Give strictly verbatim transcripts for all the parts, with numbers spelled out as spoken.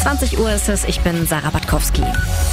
zwanzig Uhr ist es, ich bin Sarah Batkowski.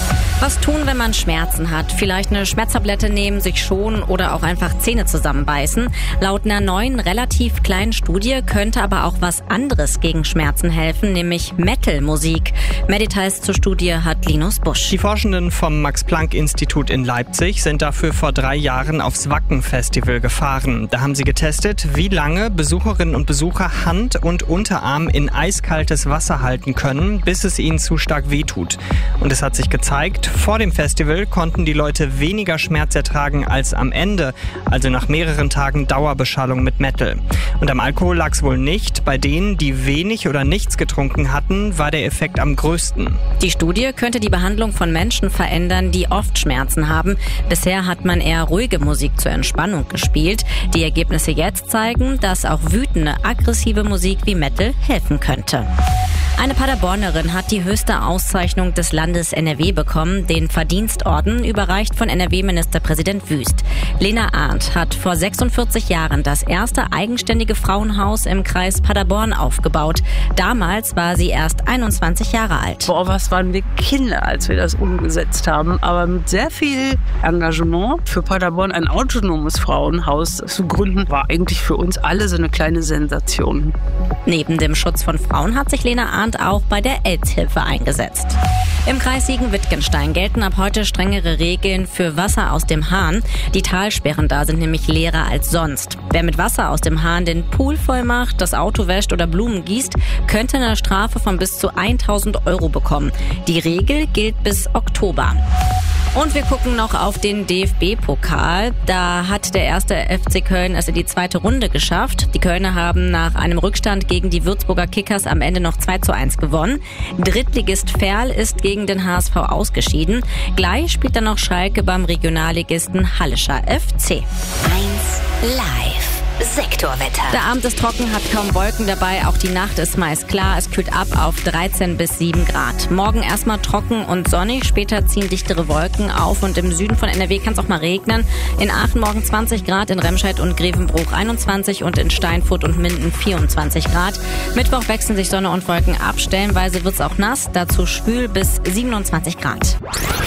Was tun, wenn man Schmerzen hat? Vielleicht eine Schmerztablette nehmen, sich schonen oder auch einfach Zähne zusammenbeißen. Laut einer neuen, relativ kleinen Studie könnte aber auch was anderes gegen Schmerzen helfen, nämlich Metal-Musik. Mehr Details zur Studie hat Linus Busch. Die Forschenden vom Max-Planck-Institut in Leipzig sind dafür vor drei Jahren aufs Wacken-Festival gefahren. Da haben sie getestet, wie lange Besucherinnen und Besucher Hand und Unterarm in eiskaltes Wasser halten können, bis es ihnen zu stark wehtut. Und es hat sich gezeigt, vor dem Festival konnten die Leute weniger Schmerz ertragen als am Ende, also nach mehreren Tagen Dauerbeschallung mit Metal. Und am Alkohol lag es wohl nicht. Bei denen, die wenig oder nichts getrunken hatten, war der Effekt am größten. Die Studie könnte die Behandlung von Menschen verändern, die oft Schmerzen haben. Bisher hat man eher ruhige Musik zur Entspannung gespielt. Die Ergebnisse jetzt zeigen, dass auch wütende, aggressive Musik wie Metal helfen könnte. Eine Paderbornerin hat die höchste Auszeichnung des Landes N R W bekommen, den Verdienstorden, überreicht von N R W-Ministerpräsident Wüst. Lena Arndt hat vor sechsundvierzig Jahren das erste eigenständige Frauenhaus im Kreis Paderborn aufgebaut. Damals war sie erst einundzwanzig Jahre alt. Boah, was waren wir Kinder, als wir das umgesetzt haben. Aber mit sehr viel Engagement für Paderborn ein autonomes Frauenhaus zu gründen, war eigentlich für uns alle so eine kleine Sensation. Neben dem Schutz von Frauen hat sich Lena Arndt auch bei der AIDS-Hilfe eingesetzt. Im Kreis Siegen-Wittgenstein gelten ab heute strengere Regeln für Wasser aus dem Hahn. Die Talsperren da sind nämlich leerer als sonst. Wer mit Wasser aus dem Hahn den Pool voll macht, das Auto wäscht oder Blumen gießt, könnte eine Strafe von bis zu tausend Euro bekommen. Die Regel gilt bis Oktober. Und wir gucken noch auf den D F B-Pokal. Da hat der erste F C Köln es in die zweite Runde geschafft. Die Kölner haben nach einem Rückstand gegen die Würzburger Kickers am Ende noch zwei zu eins gewonnen. Drittligist Ferl ist gegen den H S V ausgeschieden. Gleich spielt dann noch Schalke beim Regionalligisten Hallischer F C. eins live. Sektorwetter. Der Abend ist trocken, hat kaum Wolken dabei. Auch die Nacht ist meist klar. Es kühlt ab auf dreizehn bis sieben Grad. Morgen erstmal trocken und sonnig. Später ziehen dichtere Wolken auf und im Süden von N R W kann es auch mal regnen. In Aachen morgen zwanzig Grad, in Remscheid und Grevenbruch einundzwanzig und in Steinfurt und Minden vierundzwanzig Grad. Mittwoch wechseln sich Sonne und Wolken ab. Stellenweise wird es auch nass. Dazu schwül bis siebenundzwanzig Grad.